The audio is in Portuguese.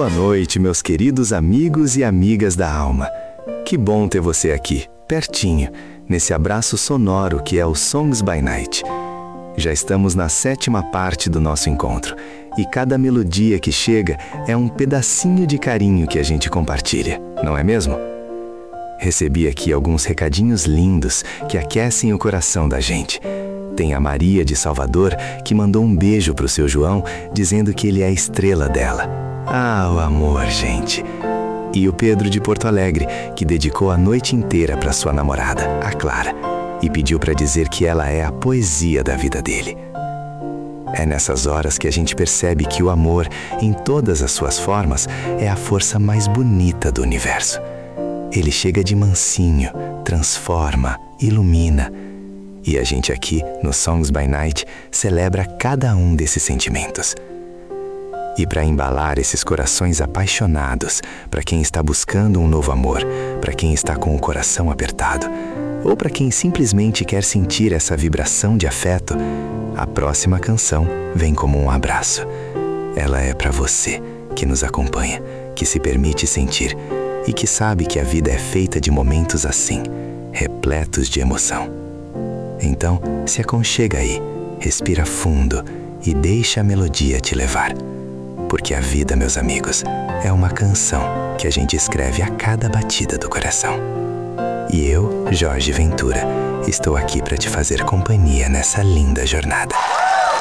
Boa noite, meus queridos amigos e amigas da alma. Que bom ter você aqui, pertinho, nesse abraço sonoro que é o Songs by Night. Já estamos na 7ª parte do nosso encontro, e cada melodia que chega é um pedacinho de carinho que a gente compartilha, não é mesmo? Recebi aqui alguns recadinhos lindos que aquecem o coração da gente. Tem a Maria de Salvador, que mandou um beijo pro seu João, dizendo que ele é a estrela dela. Ah, o amor, gente! E o Pedro de Porto Alegre, que dedicou a noite inteira para sua namorada, a Clara, e pediu para dizer que ela é a poesia da vida dele. É nessas horas que a gente percebe que o amor, em todas as suas formas, é a força mais bonita do universo. Ele chega de mansinho, transforma, ilumina. E a gente aqui, no Songs by Night, celebra cada um desses sentimentos. E para embalar esses corações apaixonados, para quem está buscando um novo amor, para quem está com o coração apertado, ou para quem simplesmente quer sentir essa vibração de afeto, a próxima canção vem como um abraço. Ela é para você, que nos acompanha, que se permite sentir e que sabe que a vida é feita de momentos assim, repletos de emoção. Então, se aconchega aí, respira fundo e deixa a melodia te levar. Porque a vida, meus amigos, é uma canção que a gente escreve a cada batida do coração. E eu, Jorge Ventura, estou aqui para te fazer companhia nessa linda jornada.